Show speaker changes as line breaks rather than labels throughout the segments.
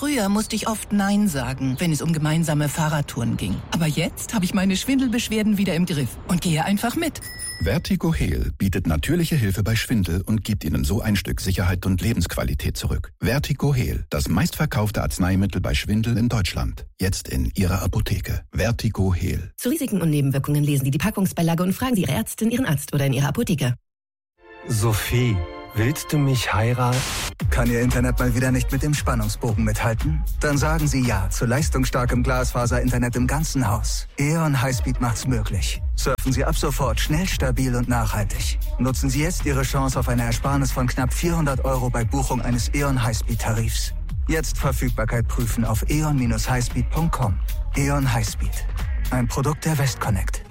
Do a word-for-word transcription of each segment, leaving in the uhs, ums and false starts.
Früher musste ich oft Nein sagen, wenn es um gemeinsame Fahrradtouren ging. Aber jetzt habe ich meine Schwindelbeschwerden wieder im Griff und gehe einfach mit.
Vertigo Heal bietet natürliche Hilfe bei Schwindel und gibt Ihnen so ein Stück Sicherheit und Lebensqualität zurück. Vertigo Heal, das meistverkaufte Arzneimittel bei Schwindel in Deutschland. Jetzt in Ihrer Apotheke. Vertigo Heal.
Zu Risiken und Nebenwirkungen lesen Sie die Packungsbeilage und fragen Sie Ihre Ärztin, Ihren Arzt oder in Ihrer Apotheke.
Sophie, willst du mich heiraten?
Kann Ihr Internet mal wieder nicht mit dem Spannungsbogen mithalten? Dann sagen Sie Ja zu leistungsstarkem Glasfaser-Internet im ganzen Haus. E O N Highspeed macht's möglich. Surfen Sie ab sofort schnell, stabil und nachhaltig. Nutzen Sie jetzt Ihre Chance auf eine Ersparnis von knapp vierhundert Euro bei Buchung eines E O N Highspeed-Tarifs. Jetzt Verfügbarkeit prüfen auf e o n dash highspeed punkt com. E O N Highspeed. Ein Produkt der Westconnect.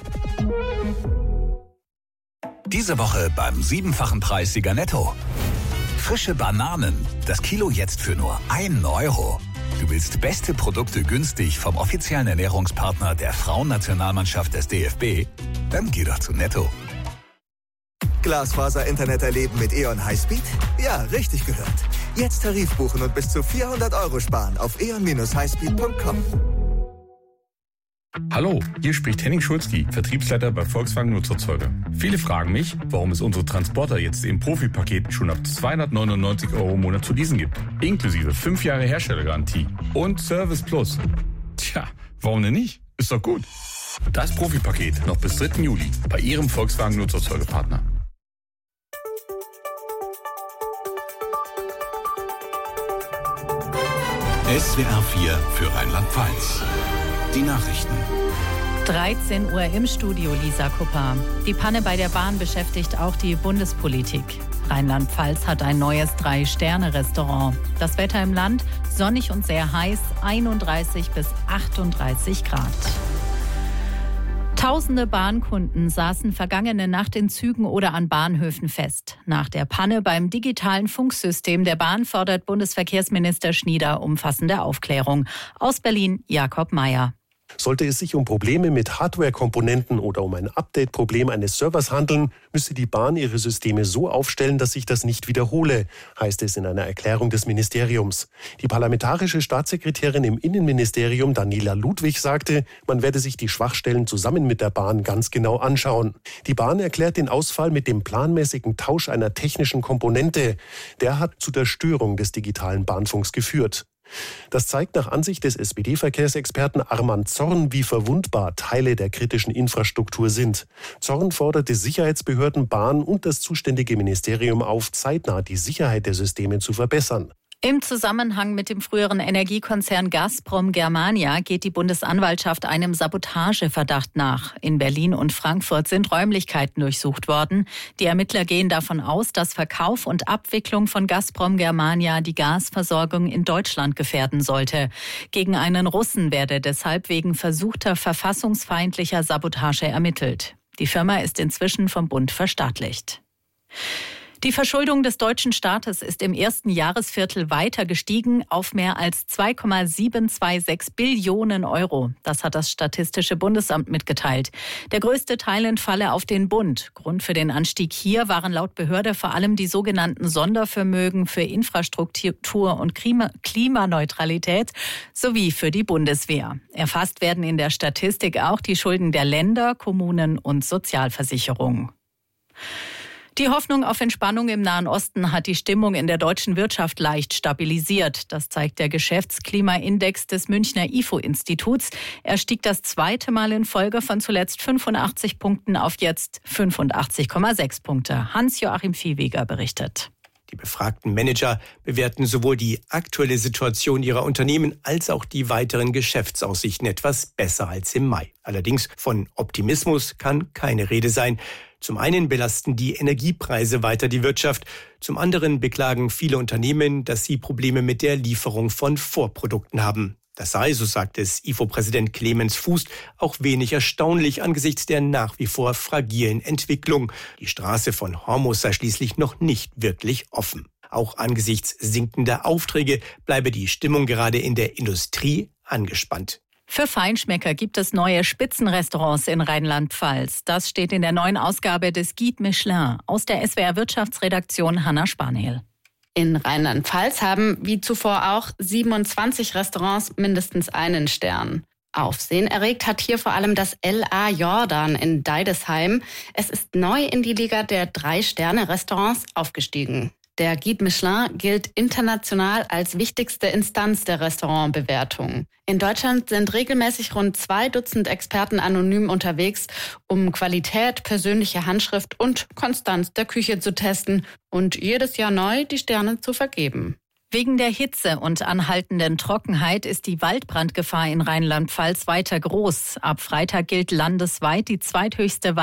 Diese Woche beim siebenfachen Preis Sieger Netto. Frische Bananen. Das Kilo jetzt für nur einen Euro. Du willst beste Produkte günstig vom offiziellen Ernährungspartner der Frauennationalmannschaft des D F B? Dann geh doch zu Netto.
Glasfaser-Internet erleben mit E O N Highspeed? Ja, richtig gehört. Jetzt Tarif buchen und bis zu vierhundert Euro sparen auf e o n dash highspeed punkt com.
Hallo, hier spricht Henning Schulzki, Vertriebsleiter bei Volkswagen Nutzerzeuger. Viele fragen mich, warum es unsere Transporter jetzt im Profi-Paket schon ab zweihundertneunundneunzig Euro im Monat zu leasen gibt. Inklusive fünf Jahre Herstellergarantie und Service Plus. Tja, warum denn nicht? Ist doch gut. Das Profi-Paket noch bis dritten Juli bei Ihrem Volkswagen Nutzerzeugerpartner.
S W R vier für Rheinland-Pfalz. Die Nachrichten.
dreizehn Uhr im Studio, Lisa Kupper. Die Panne bei der Bahn beschäftigt auch die Bundespolitik. Rheinland-Pfalz hat ein neues Drei-Sterne-Restaurant. Das Wetter im Land sonnig und sehr heiß, einunddreißig bis achtunddreißig Grad. Tausende Bahnkunden saßen vergangene Nacht in Zügen oder an Bahnhöfen fest. Nach der Panne beim digitalen Funksystem der Bahn fordert Bundesverkehrsminister Schnieder umfassende Aufklärung. Aus Berlin, Jakob Mayer.
Sollte es sich um Probleme mit Hardware-Komponenten oder um ein Update-Problem eines Servers handeln, müsse die Bahn ihre Systeme so aufstellen, dass sich das nicht wiederhole, heißt es in einer Erklärung des Ministeriums. Die parlamentarische Staatssekretärin im Innenministerium, Daniela Ludwig, sagte, man werde sich die Schwachstellen zusammen mit der Bahn ganz genau anschauen. Die Bahn erklärt den Ausfall mit dem planmäßigen Tausch einer technischen Komponente. Der hat zu der Störung des digitalen Bahnfunks geführt. Das zeigt nach Ansicht des S P D-Verkehrsexperten Arman Zorn, wie verwundbar Teile der kritischen Infrastruktur sind. Zorn forderte Sicherheitsbehörden, Bahn und das zuständige Ministerium auf, zeitnah die Sicherheit der Systeme zu verbessern.
Im Zusammenhang mit dem früheren Energiekonzern Gazprom Germania geht die Bundesanwaltschaft einem Sabotageverdacht nach. In Berlin und Frankfurt sind Räumlichkeiten durchsucht worden. Die Ermittler gehen davon aus, dass Verkauf und Abwicklung von Gazprom Germania die Gasversorgung in Deutschland gefährden sollte. Gegen einen Russen werde deshalb wegen versuchter verfassungsfeindlicher Sabotage ermittelt. Die Firma ist inzwischen vom Bund verstaatlicht. Die Verschuldung des deutschen Staates ist im ersten Jahresviertel weiter gestiegen auf mehr als zwei Komma siebenhundertsechsundzwanzig Billionen Euro. Das hat das Statistische Bundesamt mitgeteilt. Der größte Teil entfalle auf den Bund. Grund für den Anstieg hier waren laut Behörde vor allem die sogenannten Sondervermögen für Infrastruktur und Klimaneutralität sowie für die Bundeswehr. Erfasst werden in der Statistik auch die Schulden der Länder, Kommunen und Sozialversicherungen. Die Hoffnung auf Entspannung im Nahen Osten hat die Stimmung in der deutschen Wirtschaft leicht stabilisiert. Das zeigt der Geschäftsklimaindex des Münchner I F O-Instituts. Er stieg das zweite Mal in Folge von zuletzt fünfundachtzig Punkten auf jetzt fünfundachtzig Komma sechs Punkte. Hans-Joachim Viehweger berichtet.
Die befragten Manager bewerten sowohl die aktuelle Situation ihrer Unternehmen als auch die weiteren Geschäftsaussichten etwas besser als im Mai. Allerdings von Optimismus kann keine Rede sein. Zum einen belasten die Energiepreise weiter die Wirtschaft, zum anderen beklagen viele Unternehmen, dass sie Probleme mit der Lieferung von Vorprodukten haben. Das sei, so sagt es I F O-Präsident Clemens Fuß, auch wenig erstaunlich angesichts der nach wie vor fragilen Entwicklung. Die Straße von Hormuz sei schließlich noch nicht wirklich offen. Auch angesichts sinkender Aufträge bleibe die Stimmung gerade in der Industrie angespannt.
Für Feinschmecker gibt es neue Spitzenrestaurants in Rheinland-Pfalz. Das steht in der neuen Ausgabe des Guide Michelin. Aus der S W R Wirtschaftsredaktion Hanna Spanel.
In Rheinland-Pfalz haben, wie zuvor auch, siebenundzwanzig Restaurants mindestens einen Stern. Aufsehen erregt hat hier vor allem das L A Jordan in Deidesheim. Es ist neu in die Liga der Drei-Sterne-Restaurants aufgestiegen. Der Guide Michelin gilt international als wichtigste Instanz der Restaurantbewertung. In Deutschland sind regelmäßig rund zwei Dutzend Experten anonym unterwegs, um Qualität, persönliche Handschrift und Konstanz der Küche zu testen und jedes Jahr neu die Sterne zu vergeben.
Wegen der Hitze und anhaltenden Trockenheit ist die Waldbrandgefahr in Rheinland-Pfalz weiter groß. Ab Freitag gilt landesweit die zweithöchste